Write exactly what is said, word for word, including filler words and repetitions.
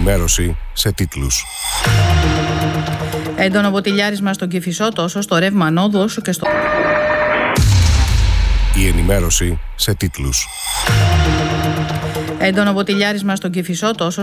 ενημέρωση σε τίτλους. Έντονο μποτιλιάρισμα στον Κηφισό τόσο στο ρεύμα Νόδου όσο και στο... Η ενημέρωση σε τίτλους. Έντονο μποτιλιάρισμα στον Κηφισό τόσο